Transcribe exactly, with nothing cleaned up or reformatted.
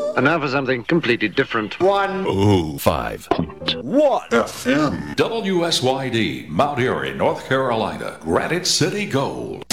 And now for something completely different. One. Ooh, five. What? W S Y D, Mount Airy, North Carolina. Granite City Gold.